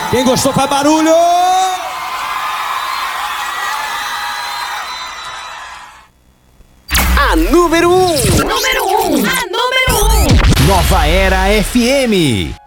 Quem gostou faz barulho! A número 1. A número 1. Nova Era FM.